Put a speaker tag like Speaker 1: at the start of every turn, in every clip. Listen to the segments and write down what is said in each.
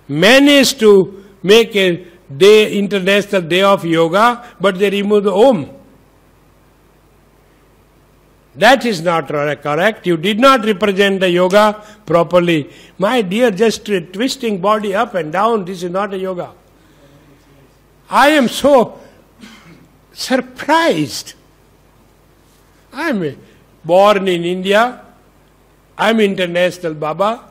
Speaker 1: managed to make a day, International Day of Yoga, but they remove the Om. That is not correct. You did not represent the yoga properly. My dear, just twisting body up and down, this is not a yoga. I am so surprised. I am born in India. I am international Baba.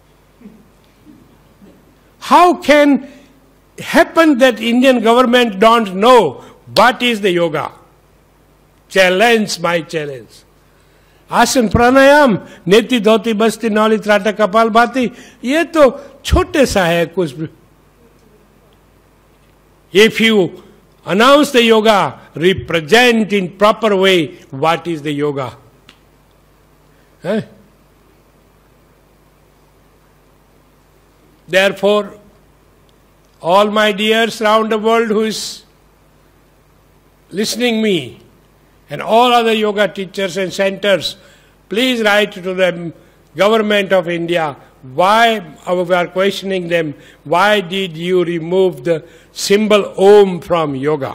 Speaker 1: How can happen that Indian government don't know what is the yoga? Challenge, my challenge. आसन प्राणायाम, नेति धोती बस्ती नौली त्राटा कपाल भाती, ये तो छोटे सा है कुछ. If you announce the yoga, represent in proper way what is the yoga. Therefore, all my dears around the world who is listening me, and all other yoga teachers and centers, please write to the government of India. Why we are questioning them? Why did you remove the symbol Om from yoga?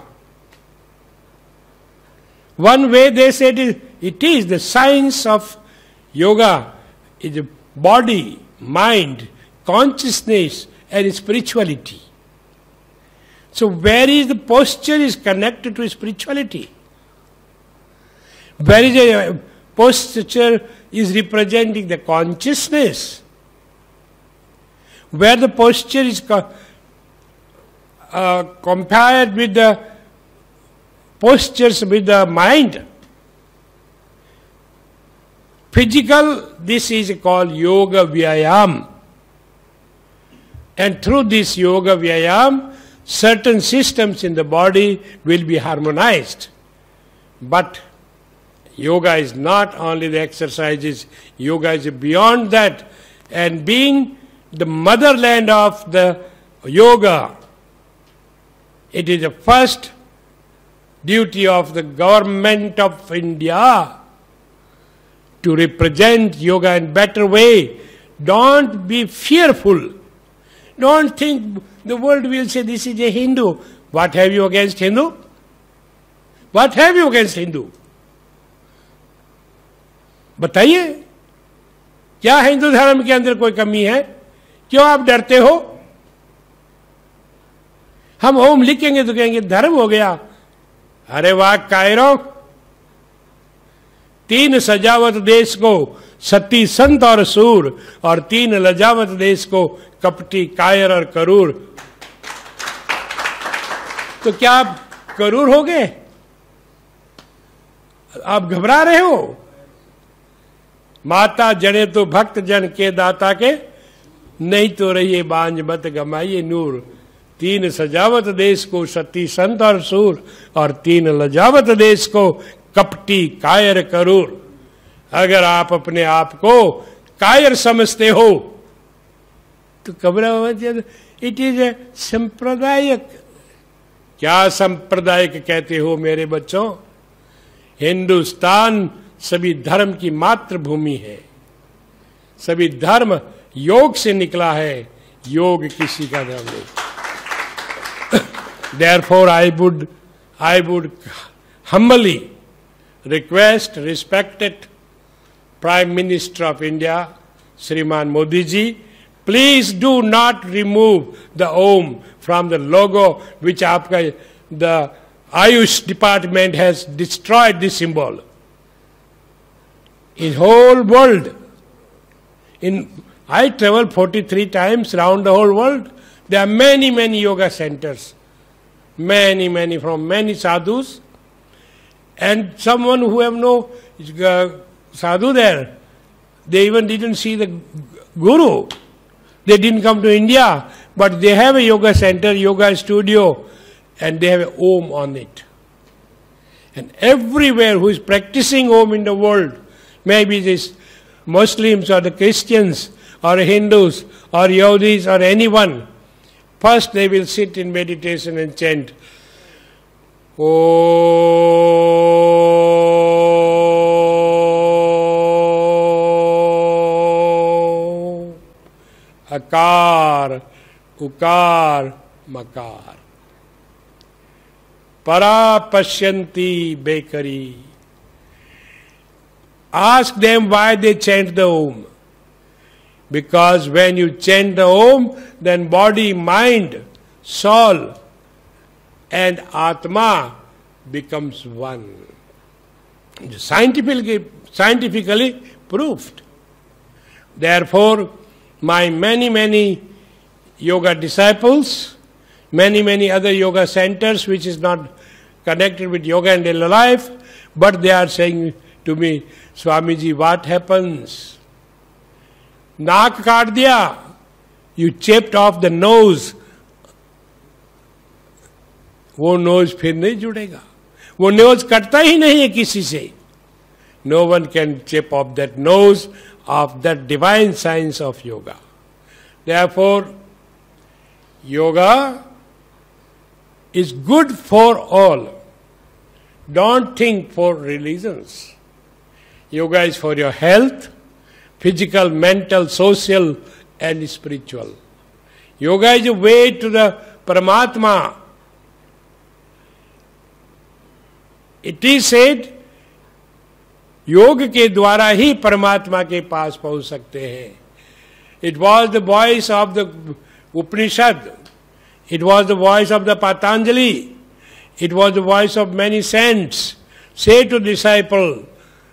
Speaker 1: One way they said it is the science of yoga is body, mind, consciousness and spirituality. So where is the posture is connected to spirituality? Where is a posture is representing the consciousness. Where the posture is compared with the postures with the mind. Physical, this is called Yoga Vyayam. And through this Yoga Vyayam, certain systems in the body will be harmonized. But yoga is not only the exercises, yoga is beyond that. And being the motherland of the yoga, it is the first duty of the government of India to represent yoga in better way. Don't be fearful. Don't think the world will say this is a Hindu. What have you against Hindu? What have you against Hindu? बताइए, क्या हिंदू धर्म के अंदर कोई कमी है? क्यों आप डरते हो? हम ओम लिखेंगे तो कहेंगे धर्म हो गया. अरे वाह कायरों, 3 सजावत देश को सती संत और सूर, और 3 लजावत देश को कपटी कायर और करूर. तो क्या आप करूर हो गए? आप घबरा रहे हो? माता जने तो भक्त जन के दाता के, नहीं तो रहिए बांझ मत गमाइए नूर. 3 सजावत देश को सती संत और सूर, और 3 लजावत देश को कपटी कायर करूर. अगर आप अपने आप को कायर समझते हो तो घबराओ. It is a संप्रदायिक. क्या सांप्रदायिक कहते हो मेरे बच्चों? हिंदुस्तान सभी धर्म की मातृभूमि है. सभी धर्म योग से निकला है, योग किसी का धर्म नहीं. Therefore I would humbly request respected Prime Minister of India, Shriman Modi ji, please do not remove the Om from the logo which the Ayush department has destroyed this symbol. In whole world, I travel 43 times around the whole world. There are many yoga centers, many from many sadhus, and someone who have no sadhu there. They even didn't see the guru. They didn't come to India, but they have a yoga center, yoga studio, and they have an Om on it. And everywhere who is practicing Om in the world, maybe these Muslims or the Christians or Hindus or Yahudis or anyone, first they will sit in meditation and chant Om Akar ukar, makar. Para pashyanti bekari. Ask them why they chant the Om. Because when you chant the Om, then body, mind, soul and Atma becomes one. Scientifically proved. Therefore, my many yoga disciples, many other yoga centers which is not connected with yoga and daily life, but they are saying to me, Swamiji, what happens? Naak kaat diya. You chipped off the nose. वो knows फिर नहीं जुड़ेगा. वो knows कटता ही नहीं है किसी से. No one can chip off that nose of that divine science of yoga. Therefore, yoga is good for all. Don't think for religions. Yoga is for your health, physical, mental, social and spiritual. Yoga is a way to the Paramatma. It is said, योग के द्वारा ही परमात्मा के पास पहुंच सकते हैं. It was the voice of the Upanishad. It was the voice of the Patanjali. It was the voice of many saints. Say to disciple,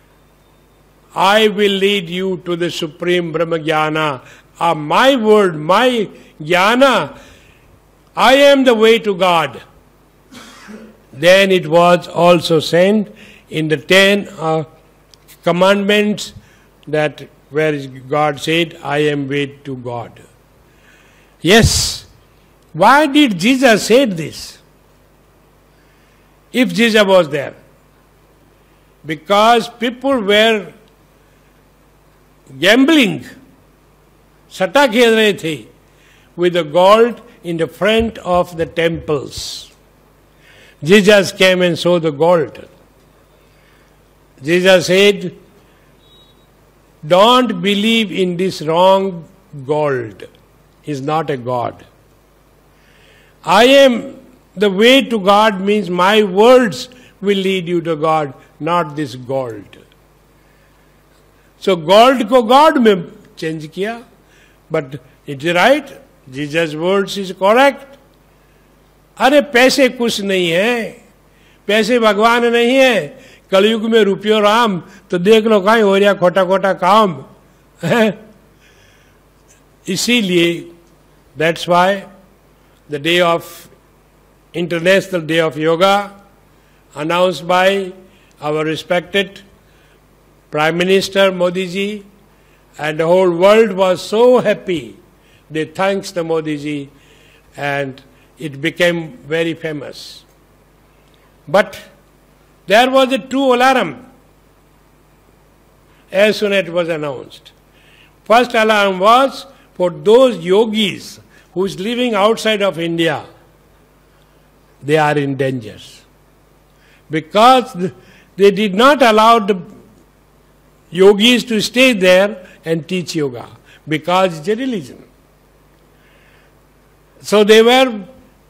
Speaker 1: I will lead you to the supreme Brahma Jnana. My word, my Jnana, I am the way to God. Then it was also said in the 10 commandments that where God said, I am way to God. Yes. Why did Jesus say this? If Jesus was there. Because people were gambling, सट्टा खेल रहे थे with the gold in the front of the temples. Jesus came and saw the gold. Jesus said, don't believe in this wrong gold. He is not a God. I am the way to God means my words will lead you to God, not this gold. So gold को God में change किया, but it is right. Jesus' words is correct. अरे पैसे कुछ नहीं है, पैसे भगवान नहीं है. कलयुग में रुपयो राम, तो देख लो कहीं हो रहा खोटा खोटा काम है. इसीलिए that's why the day of International Day of Yoga announced by our respected Prime Minister Modi ji, and the whole world was so happy. They thanked the Modi ji and it became very famous. But there was a true alarm as soon as it was announced. First alarm was for those yogis who is living outside of India. They are in danger. Because they did not allow the yogis to stay there and teach yoga. Because it's a religion. So they were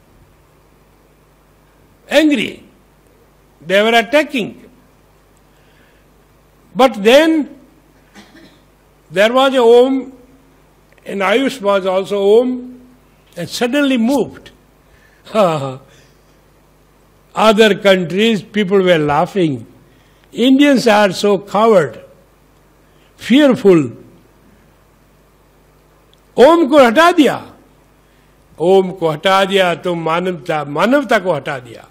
Speaker 1: angry. They were attacking. But then there was a Om, and Ayush was also Om, and suddenly moved. Other countries, people were laughing. Indians are so coward, fearful. Om को हटा दिया. ओम को हटा दिया तो मानवता को हटा दिया.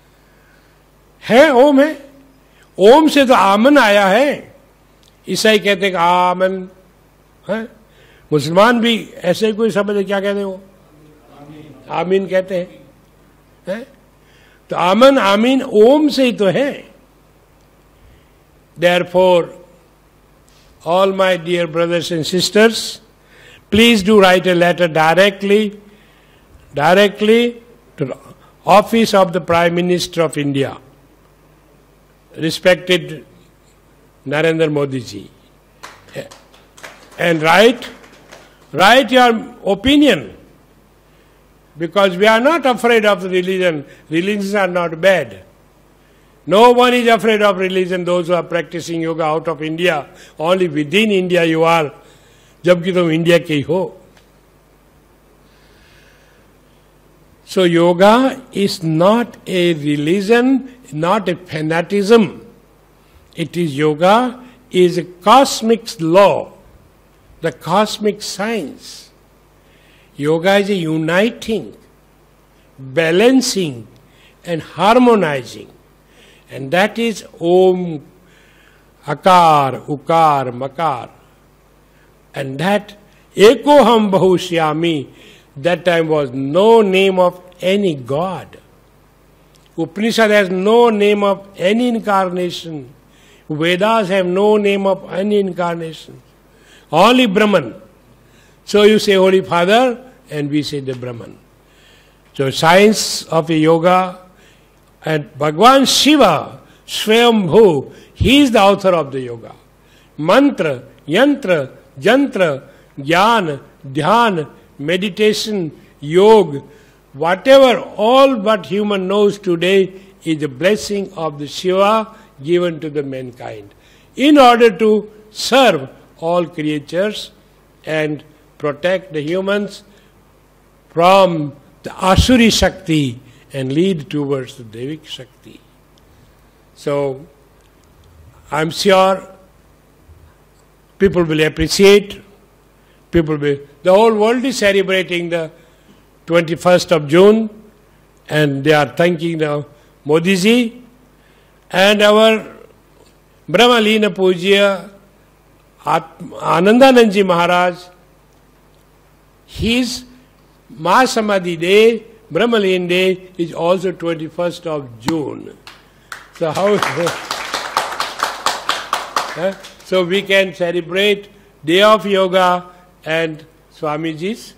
Speaker 1: है ओम है. ओम से तो आमन आया है. ईसाई कहते हैं आमन है. मुसलमान भी ऐसे कोई समझे क्या कहते हो? आमीन कहते हैं. तो आमन आमीन ओम से ही तो है. Therefore, all my dear brothers and sisters, please do write a letter directly to the office of the Prime Minister of India, respected Narendra Modi ji, and write your opinion. Because we are not afraid of religion. Religions are not bad. No one is afraid of religion, those who are practicing yoga out of India. Only within India you are. जबकि तुम India के ही हो. So yoga is not a religion, not a fanaticism. It is yoga is a cosmic law, the cosmic science. Yoga is a uniting, balancing and harmonizing. And that is Om, Akar, Ukar, Makar. And that Ekoham Bahushyami, that time was no name of any god. Upanishad has no name of any incarnation. Vedas have no name of any incarnation. Only Brahman. So you say Holy Father and we say the Brahman. So science of yoga and Bhagwan Shiva, Swayambhu, he is the author of the yoga. Mantra, yantra, jantra, jnana, dhyan, meditation, yoga, whatever all but human knows today is the blessing of the Shiva given to the mankind in order to serve all creatures and protect the humans from the Asuri Shakti and lead towards the Devik Shakti. So, I'm sure people will appreciate, the whole world is celebrating the 21st of June and they are thanking the Modi ji and our Brahmalina Pujya Anandanand ji Maharaj, his Mahasamadhi day, Brahmalin day is also 21st of June. So how so we can celebrate Day of Yoga and Swamiji's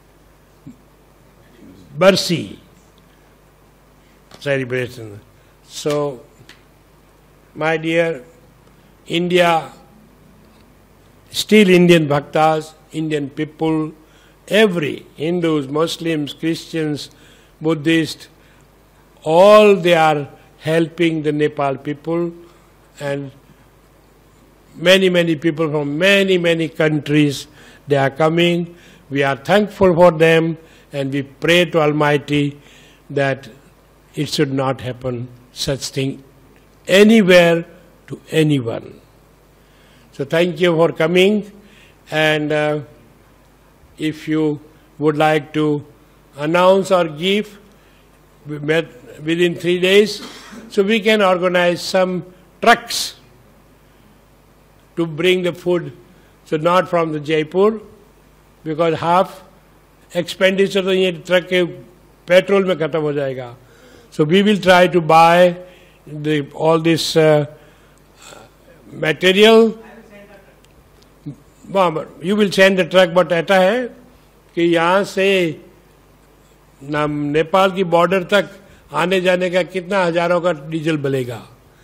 Speaker 1: Barsi celebration. So, my dear India, still Indian bhaktas, Indian people, every Hindus, Muslims, Christians, Buddhists, all they are helping the Nepal people and many people from many countries, they are coming. We are thankful for them and we pray to Almighty that it should not happen such thing anywhere to anyone. So thank you for coming and if you would like to announce or give, we met within 3 days, so we can organize some trucks to bring the food, so not from the Jaipur, because half expenditure तो ये truck के petrol में खत्म हो जाएगा. So we will try to buy all this material. You will send the truck, but ऐसा है कि यहाँ से नेपाल की बॉर्डर तक आने जाने का कितना हजारों का diesel बलेगा.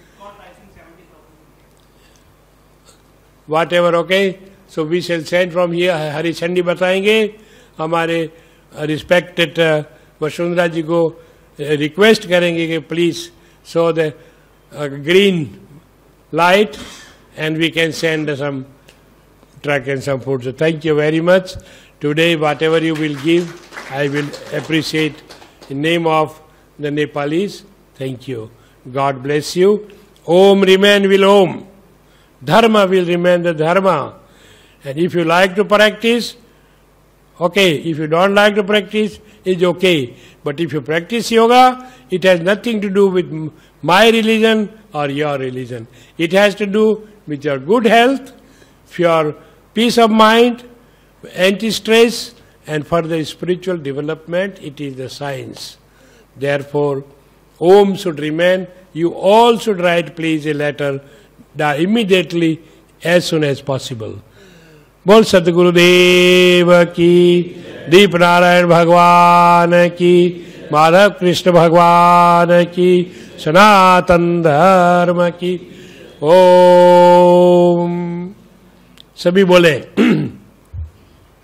Speaker 1: Whatever, okay? So we shall send from here. हरी चंडी बताएंगे. हमारे respected वसुंधरा जी को request करेंगे कि please show the green light and we can send some truck and some food. So thank you very much. Today whatever you will give, I will appreciate in name of the Nepalese. Thank you. God bless you. Om remain will Om. Dharma will remain the Dharma. And if you like to practice, okay. If you don't like to practice, it's okay. But if you practice yoga, it has nothing to do with my religion or your religion. It has to do with your good health, your peace of mind, anti-stress, and further spiritual development. It is the science. Therefore, Om should remain. You all should write please a letter immediately as soon as possible. बोल सतगुरुदेव की, दीप नारायण भगवान की, माधव कृष्ण भगवान की, सनातन धर्म की. ओम. सभी बोले